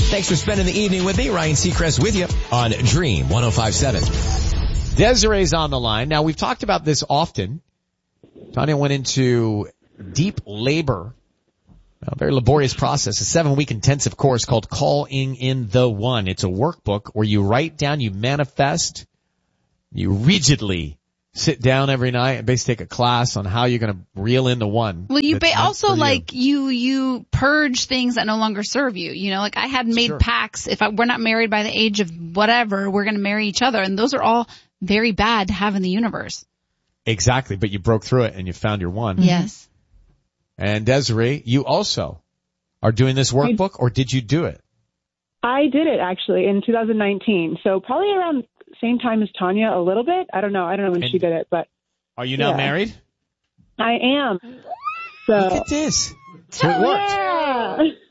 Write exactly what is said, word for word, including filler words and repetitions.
Thanks for spending the evening with me. Ryan Seacrest with you on Dream one oh five point seven. Desiree's on the line. Now, we've talked about this often. Tanya went into deep labor, a very laborious process, a seven-week intensive course called Calling in the One. It's a workbook where you write down, you manifest, you rigidly sit down every night and basically take a class on how you're going to reel in the one. Well, you ba- also you. like you you purge things that no longer serve you. You know, like I had made sure. pacts. If I, we're not married by the age of whatever, we're going to marry each other, and those are all very bad to have in the universe. Exactly, but you broke through it and you found your one. Yes. And Desiree, you also are doing this workbook, or did you do it? I did it actually in two thousand nineteen, so probably around the same time as Tanya a little bit. I don't know. I don't know when and she did it, but are you now yeah. married? I am. So look at this. So it worked. Yeah.